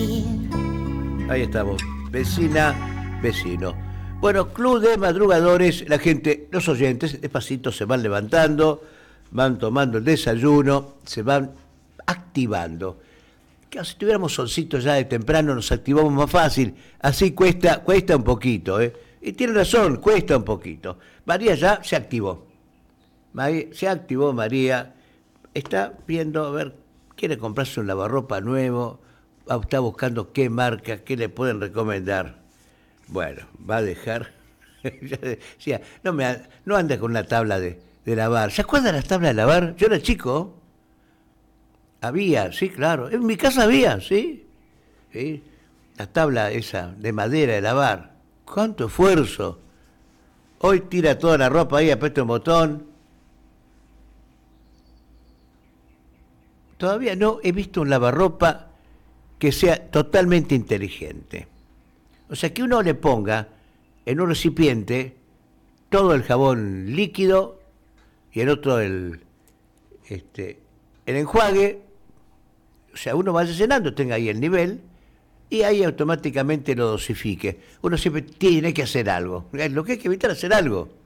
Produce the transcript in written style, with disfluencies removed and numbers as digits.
Ahí estamos, vecina, vecino. Bueno, club de madrugadores, la gente, los oyentes, despacito se van levantando, van tomando el desayuno, se van activando. Claro, si tuviéramos solcitos ya de temprano nos activamos más fácil, así cuesta un poquito, ¿eh? Y tiene razón, cuesta un poquito. María ya se activó. Se activó María, está viendo, a ver, quiere comprarse un lavarropa nuevo, está buscando qué marca, qué le pueden recomendar. Bueno, va a dejar, ya decía, no anda con una tabla de lavar. ¿Se acuerdan las tablas de lavar? Yo era chico, había, sí, claro, en mi casa había, sí, sí, la tabla esa de madera de lavar. ¡Cuánto esfuerzo! Hoy tira toda la ropa ahí, aprieta un botón. Todavía no he visto un lavarropa que sea totalmente inteligente. O sea, que uno le ponga en un recipiente todo el jabón líquido y en otro el enjuague. O sea, uno vaya llenando, tenga ahí el nivel y ahí automáticamente lo dosifique. Uno siempre tiene que hacer algo. Lo que hay que evitar es hacer algo.